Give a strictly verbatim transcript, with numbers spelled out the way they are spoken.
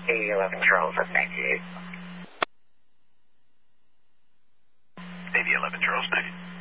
A eleven Charles at ninety-eight. A V eleven Charles, ninety.